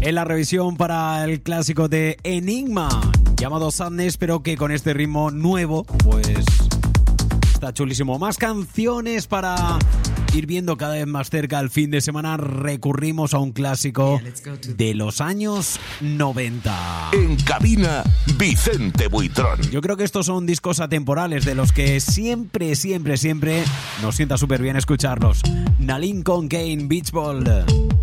en la revisión para el clásico de Enigma, llamado Sadness, pero que con este ritmo nuevo, pues está chulísimo. Más canciones para ir viendo cada vez más cerca el fin de semana. Recurrimos a un clásico de los años 90. En cabina, Vicente Buitrón. Yo creo que estos son discos atemporales de los que siempre nos sienta súper bien escucharlos. Nalin con Kane, Beach Ball.